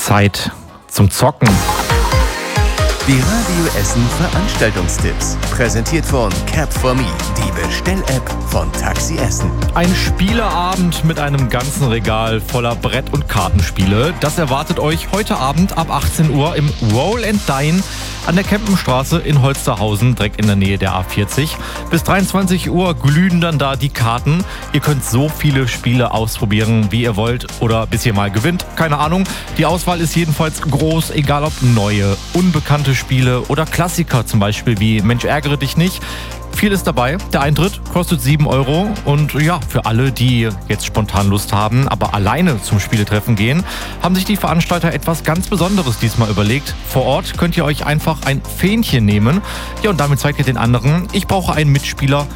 Zeit zum Zocken. Die Radio Essen Veranstaltungstipps. Präsentiert von Cap4Me, die Bestell-App von Taxi Essen. Ein Spieleabend mit einem ganzen Regal voller Brett- und Kartenspiele. Das erwartet euch heute Abend ab 18 Uhr im Roll and Dine an der Kempenstraße in Holsterhausen, direkt in der Nähe der A40. Bis 23 Uhr glühen dann da die Karten. Ihr könnt so viele Spiele ausprobieren, wie ihr wollt oder bis ihr mal gewinnt. Keine Ahnung. Die Auswahl ist jedenfalls groß, egal ob neue, unbekannte Spiele oder Klassiker, zum Beispiel wie Mensch, ärgere dich nicht. Viel ist dabei. Der Eintritt kostet 7 € und ja, für alle, die jetzt spontan Lust haben, aber alleine zum Spieletreffen gehen, haben sich die Veranstalter etwas ganz Besonderes diesmal überlegt. Vor Ort könnt ihr euch einfach ein Fähnchen nehmen. Ja, und damit zeigt ihr den anderen, ich brauche einen Mitspieler